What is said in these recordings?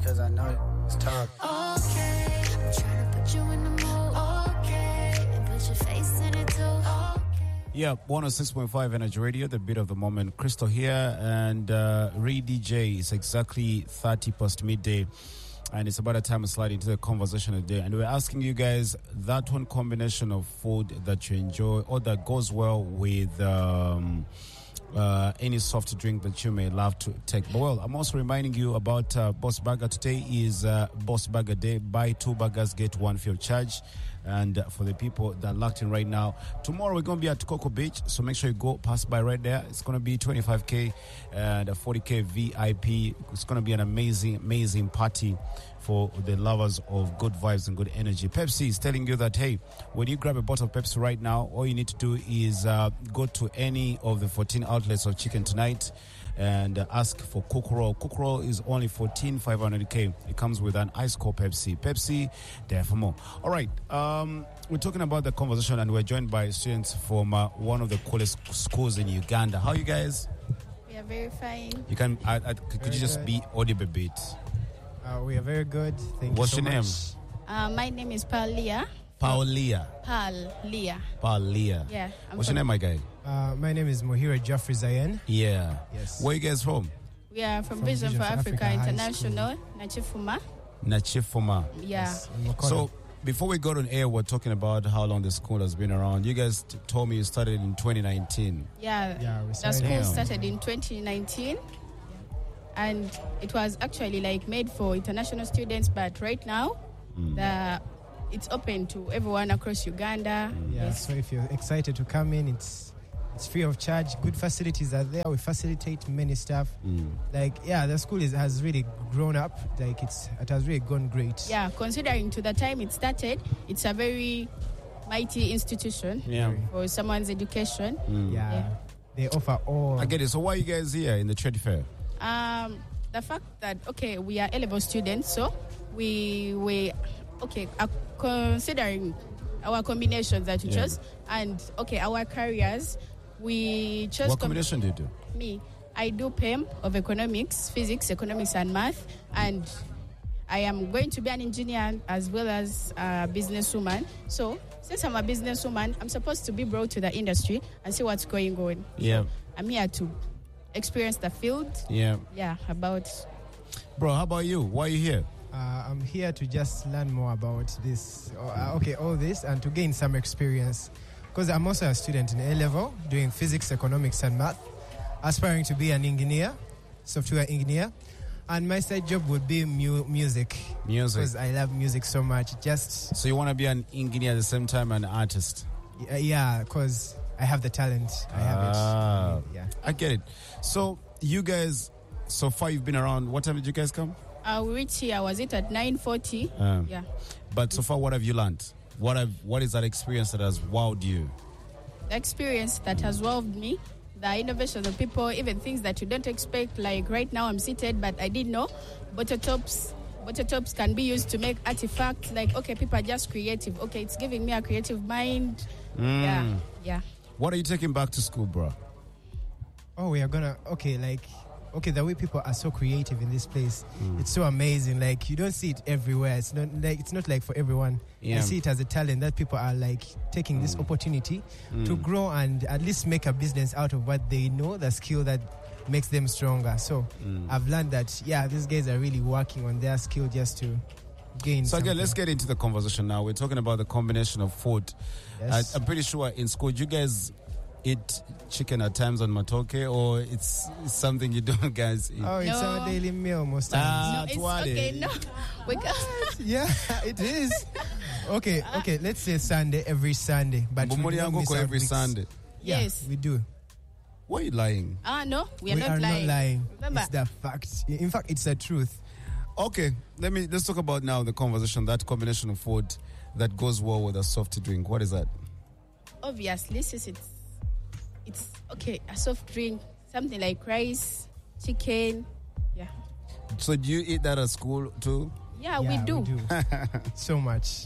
cause I know it's time. Okay, I'm trying to put you in the mood. Okay, and put your face in it too. Okay. Yeah, 106.5 Energy Radio, the beat of the moment. Crystal here and Ray DJ. It's exactly 30 past midday. And it's about a time to slide into the conversation of the day. And we're asking you guys that one combination of food that you enjoy or that goes well with any soft drink that you may love to take. But well, I'm also reminding you about Boss Burger. Today is Boss Burger Day. Buy 2 burgers, get 1 free of charge. And for the people that are locked in right now, tomorrow we're going to be at Cocoa Beach. So make sure you go pass by right there. It's going to be 25K and a 40K VIP. It's going to be an amazing, amazing party for the lovers of good vibes and good energy. Pepsi is telling you that, hey, when you grab a bottle of Pepsi right now, all you need to do is go to any of the 14 outlets of Chicken Tonight and ask for Cook Roll. Cook Roll is only 14,500K. It comes with an ice cold Pepsi. Pepsi, there for more. All right, we're talking about the conversation and we're joined by students from one of the coolest schools in Uganda. How are you guys? We are very fine. You can, could you just be audible a bit? We are very good. Thank What's you so your much. name? My name is Paulia. Paulia. Paulia. Yeah. What's your name, my guy? My name is Mohira Jaffrey Zayen. Yeah. Yes. Where you guys from? We are from Vision for Africa High International, Nachifuma. Nachifuma. Yeah. Yes, in Mukono. So, before we got on air, we're talking about how long the school has been around. You guys told me you started in 2019. Yeah. Yeah, we The started- school Damn. started in 2019. And it was actually like made for international students, but right now it's open to everyone across Uganda. Yeah, Yes. so if you're excited to come in, it's free of charge. Good facilities are there. We facilitate many stuff. Like, yeah, the school has really grown up. Like, it has really gone great. Yeah, considering to the time it started, it's a very mighty institution Yeah. for someone's education. Yeah. Yeah. They offer all. I get it. So, why are you guys here in the trade fair? The fact that, okay, we are A-level students, so we considering our combinations that we chose and, okay, our careers, we chose... What combination do you do? Me, I do PEM of economics, physics, economics and math, and I am going to be an engineer as well as a businesswoman. So, since I'm a businesswoman, I'm supposed to be brought to the industry and see what's going on. Yeah. I'm here to experience the field. Yeah. Yeah, about... Bro, how about you? Why are you here? I'm here to just learn more about this, all this, and to gain some experience. Because I'm also a student in A-level, doing physics, economics, and math, aspiring to be an engineer, software engineer. And my side job would be music. Music. Because I love music so much. So you want to be an engineer at the same time and an artist? Yeah, because I have the talent. I have it. Yeah. I get it. So you guys, so far you've been around. What time did you guys come? We reached here, was it at 9:40? Yeah. But so far, what have you learned? What is that experience that has wowed you? The experience that has wowed me, the innovations of people, even things that you don't expect. Like right now I'm seated, but I didn't know butter tops can be used to make artifacts. Like, okay, people are just creative. Okay, it's giving me a creative mind. Yeah. What are you taking back to school, bro? Oh, we are gonna, the way people are so creative in this place, it's so amazing. Like, you don't see it everywhere. It's not like for everyone. Yeah. I see it as a talent that people are like taking this opportunity to grow and at least make a business out of what they know, the skill that makes them stronger. So I've learned that, these guys are really working on their skill just to gain So again, something. let's get into the conversation now. We're talking about the combination of food. Yes. I'm pretty sure in school you guys eat chicken at times on matoke, or it's something you don't guys eat? Oh, it's No. our daily meal most times. No, it's Twale. okay. No, we can't. Yeah, it is. Okay, let's say Sunday, every Sunday. But we Mbumuli don't yangu miss kwa out every weeks. Sunday. Yeah, Yes. we do. Why are you lying? No, we are We not are lying. not lying. Remember, It's the fact. In fact, it's the truth. Okay, let's talk about now the conversation, that combination of food that goes well with a soft drink. What is that? obviously, since it's okay, a soft drink, something like rice, chicken. Yeah. So do you eat that at school too? Yeah, we do. So much.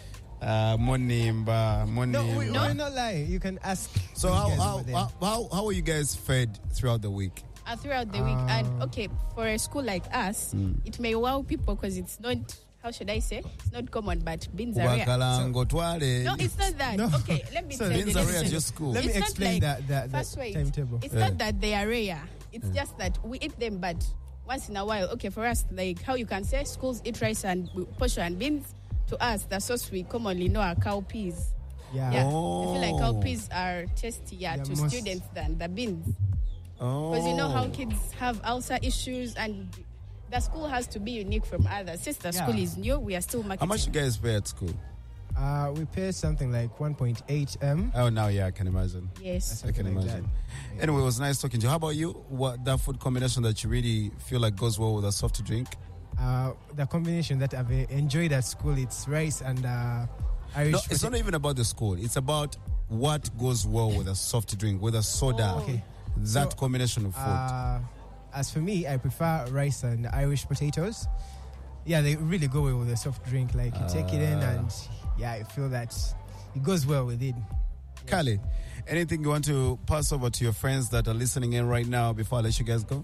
Monimba. No, we're not lying. You can ask. So these guys over there. how are you guys fed throughout the week? Throughout the week. And okay, for a school like us, it may wow people because it's not, how should I say? It's not common, but beans are rare. Ubakalango twale. No, it's not that. No. Okay, let me So tell you. Beans are rare at your school. Let me It's not explain like that first wait. timetable. It's not that they are rare. It's just that we eat them, but once in a while. Okay, for us, like how you can say schools eat rice and posho and beans. To us, the sauce we commonly know are cowpeas. Yeah. Yeah, I feel like cowpeas are tastier They're to most- students than the beans. Oh. Because you know how kids have ulcer issues, and the school has to be unique from others. Since the school is new, we are still How marketing. much you guys pay at school? We pay something like 1.8 M. Oh, now, yeah, I can imagine. Yes. I can Something like imagine. that. Anyway, it was nice talking to you. How about you? What that food combination that you really feel like goes well with a soft drink? The combination that I've enjoyed at school, it's rice and Irish. No, it's not even about the school. It's about what goes well with a soft drink, with a soda. Oh. Okay. That So, combination of food. As for me, I prefer rice and Irish potatoes. Yeah, they really go well with a soft drink. Like you take it in, and yeah, I feel that it goes well with it. Khalid, anything you want to pass over to your friends that are listening in right now before I let you guys go?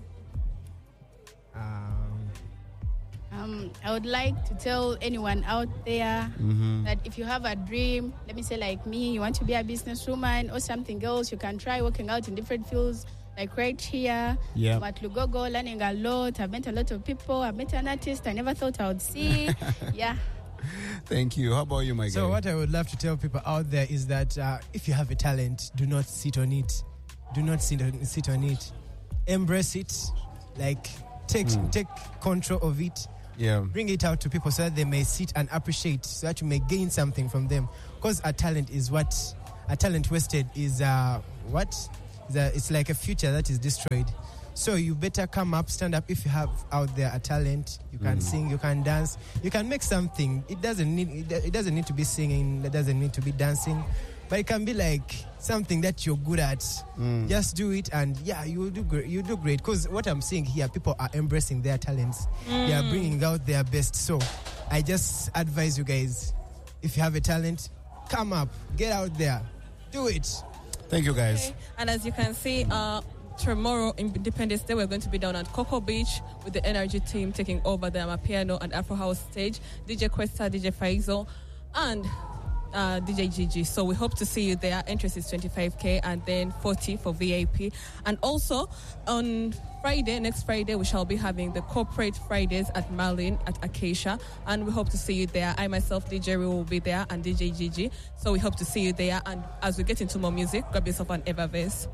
I would like to tell anyone out there that if you have a dream, let me say like me, you want to be a businesswoman or something else, you can try working out in different fields. Like right here, Yeah. I'm at Lugogo, learning a lot. I've met a lot of people. I've met an artist I never thought I would see. Yeah. Thank you. How about you, my guy? So what I would love to tell people out there is that if you have a talent, do not sit on it. Do not sit on it. Embrace it. Like take control of it. Yeah. Bring it out to people so that they may sit and appreciate, so that you may gain something from them. Because a talent wasted is it's like a future that is destroyed. So you better come up, stand up. If you have out there a talent, you can sing, you can dance, you can make something. It doesn't need to be singing. It doesn't need to be dancing, but it can be like something that you're good at. Just do it, and yeah, you will do great. You do great. Because what I'm seeing here, people are embracing their talents. They are bringing out their best. So I just advise you guys, if you have a talent, come up, get out there, do it. Thank you, guys. Okay. And as you can see, tomorrow, Independence Day, we're going to be down at Coco Beach with the Energy team taking over the Amapiano and Afro House stage. DJ Questa, DJ Faisal, and DJ Gigi. So we hope to see you there. Entrance is 25k and then 40 for VIP. And also on Friday, next Friday, we shall be having the Corporate Fridays at Marlin at Acacia. And we hope to see you there. I myself, DJ Rio, will be there, and DJ Gigi. So we hope to see you there. And as we get into more music, grab yourself an Eververse.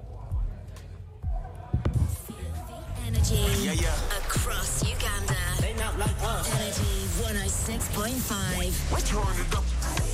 Energy across Uganda. Energy 106.5.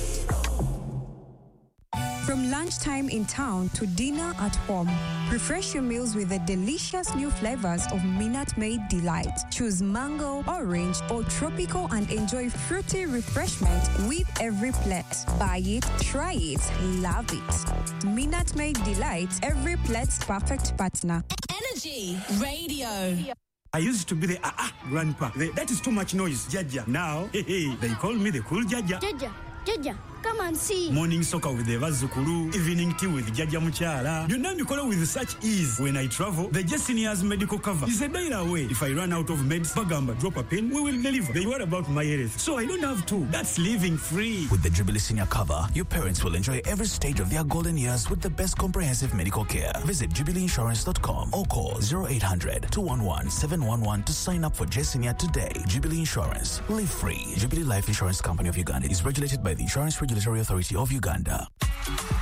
From lunchtime in town to dinner at home, refresh your meals with the delicious new flavors of Minute Maid Delight. Choose mango, orange, or tropical and enjoy fruity refreshment with every plate. Buy it, try it, love it. Minute Maid Delight, every plate's perfect partner. Energy Radio. I used to be the grandpa. That is too much noise, Jaja. Now, they call me the cool Jaja. Jaja, come and see. Morning soccer with the Vazukuru, evening tea with Jaja Muchala. You know me call with such ease. When I travel, the Jessenia's medical cover is a day away. If I run out of meds, Bagamba, drop a pin, we will deliver. They worry about my health, so I don't have to. That's living free. With the Jubilee Senior Cover, your parents will enjoy every stage of their golden years with the best comprehensive medical care. Visit JubileeInsurance.com or call 0800-211-711 to sign up for Jessenia today. Jubilee Insurance. Live free. Jubilee Life Insurance Company of Uganda is regulated by the Insurance Regulatory Authority of Uganda.